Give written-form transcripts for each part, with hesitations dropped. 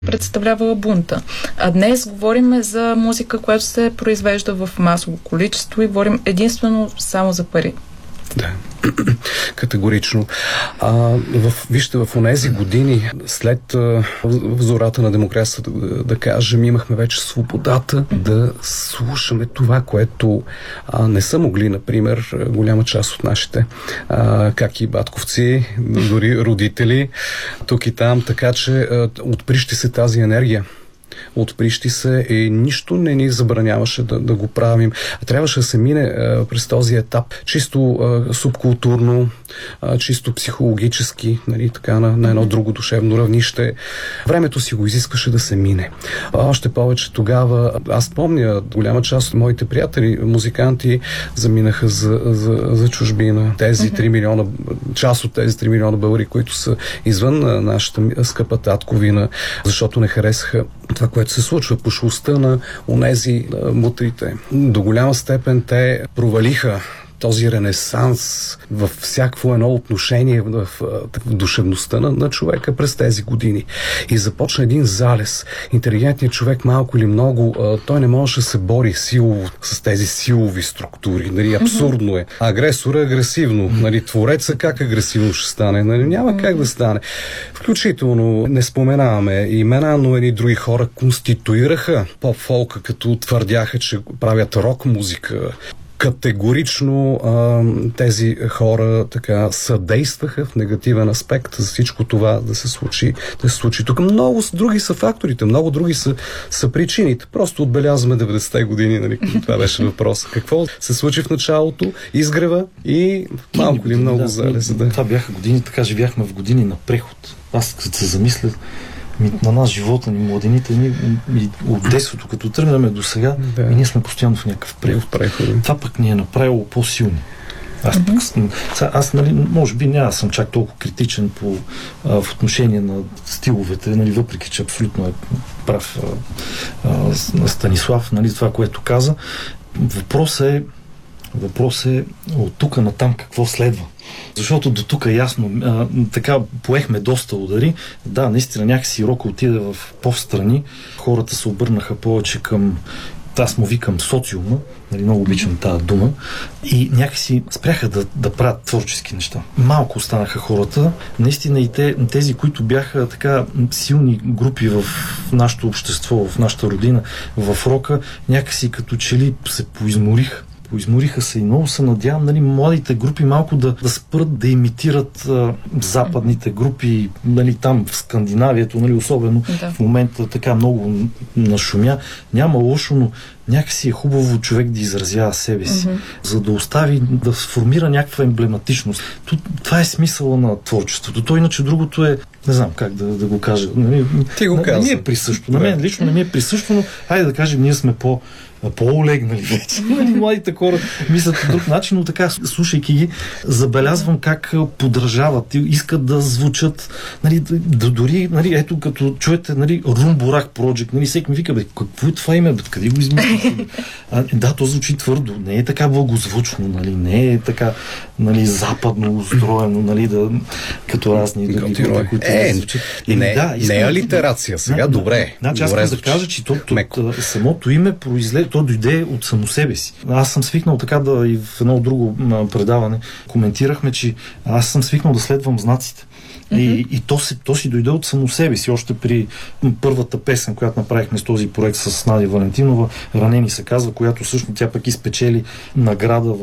представлявала бунта. А днес говорим за музика, която се произвежда в масово количество и говорим единствено само за пари. Да, категорично. Вижте, в онези години, след зората на демокрацията, да кажем, имахме вече свободата да слушаме това, което не са могли, например, голяма част от нашите, как и батковци, дори родители, тук и там, така че отприщи се тази енергия. Отприщи се и нищо не ни забраняваше да го правим. Трябваше да се мине през този етап чисто субкултурно, чисто психологически, нали, така на едно друго душевно равнище. Времето си го изискваше да се мине. Още повече тогава, аз помня, голяма част от моите приятели, музиканти, заминаха за чужбина. Тези 3 милиона, част от тези 3 милиона българи, които са извън нашата скъпа татковина, защото не харесаха това, което се случва, пошлостта на онези мутрите. До голяма степен те провалиха този ренесанс във всякакво едно отношение в душевността на човека през тези години. И започна един залез. Интелигентният човек, малко или много, той не можеше да се бори силово с тези силови структури. Нали, абсурдно е. Агресор е агресивно. Нали, твореца как агресивно ще стане? Нали, няма как да стане. Включително не споменаваме имена, но едни други хора конституираха поп-фолка, като твърдяха, че правят рок-музика. Категорично тези хора така съдействаха в негативен аспект за всичко това да се случи. Тук много други са факторите, много други са причините. Просто отбелязваме 90-те години, нали, това беше въпрос. Какво се случи в началото, изгрева и малко или много залез. Да. Това бяха години, така живяхме в години на преход. Аз като се замисля, на нас живота ни, младените ни, от детството, като тръгнем до сега, ние сме постоянно в някакъв преход. Това пък ни е направило по-силни. Аз нали, може би няма съм чак толкова критичен в отношение на стиловете, нали, въпреки че абсолютно е прав Станислав, нали, това, което каза. Въпрос е от тук натам какво следва. Защото до тук ясно, така поехме доста удари. Да, наистина някакси рока отиде в по-встрани. Хората се обърнаха повече към, аз му викам социума, нали, много обичам тази дума, и някакси спряха да правят творчески неща. Малко останаха хората. Наистина и тези, които бяха така силни групи в нашето общество, в нашата родина, в рока, някакси като че ли се поизмориха се и много се надявам, нали, младите групи малко да спрат да имитират западните групи, нали, там в Скандинавието, нали, особено в момента така много нашумя. Няма лошо, но някакси е хубаво човек да изразява себе си, за да остави, да сформира някаква емблематичност. Това е смисъла на творчеството. То иначе другото е, не знам как да го кажа. Нали, ти го каза. Не ми е присъщо. На мен лично не ми е присъщо, но хайде да кажем, ние сме по-олегнали вече. Младите хора мислят по друг начин, но така, слушайки ги, забелязвам как подражават и искат да звучат, нали, дори, нали, ето като чуете, нали, Румбурак Project, нали, всеки ми вика, какво е това име, къде го измислите? Да, то звучи твърдо, не е така благозвучно, нали, не е така, нали, западно устроено, нали, като разни други, които звучат. Не е алитерация сега, добре. Значи аз да кажа, че самото име то дойде от само себе си. Аз съм свикнал така и в едно друго предаване коментирахме, че аз съм свикнал да следвам знаците. И то си дойде от само себе си. Още при първата песен, която направихме с този проект с Надя Валентинова, "Ранени" се казва, която всъщност тя пък изпечели награда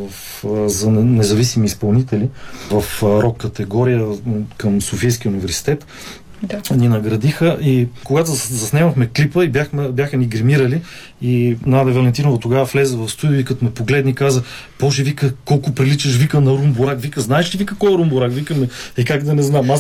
за независими изпълнители в рок категория към Софийския университет. Да. Ни наградиха и когато заснемахме клипа и бяха ни гримирали и Надя Валентинова тогава влезе в студио и като ме погледни каза: "Боже, вика, колко приличаш, вика, на Румбурак, вика, знаеш ли, вика, кой е Румбурак?" Викаме, как да не знам.